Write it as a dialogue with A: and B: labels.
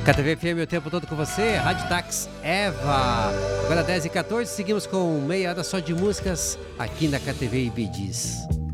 A: KTV FM o tempo todo com você, Rádio Tax Eva. Agora 10h14, seguimos com meia hora só de músicas aqui na KTV Ibidiz.